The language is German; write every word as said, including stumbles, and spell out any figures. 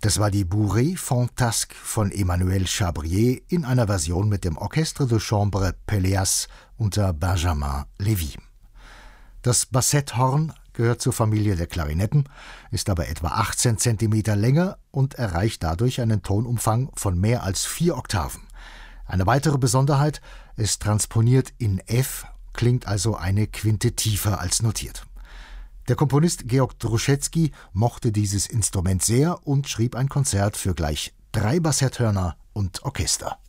Das war die Bourrée Fantasque von Emmanuel Chabrier in einer Version mit dem Orchestre de Chambre Péléas unter Benjamin Lévy. Das Bassetthorn gehört zur Familie der Klarinetten, ist aber etwa achtzehn Zentimeter länger und erreicht dadurch einen Tonumfang von mehr als vier Oktaven. Eine weitere Besonderheit, es transponiert in F, klingt also eine Quinte tiefer als notiert. Der Komponist Georg Drouschetsky mochte dieses Instrument sehr und schrieb ein Konzert für gleich drei Bassetthörner und Orchester.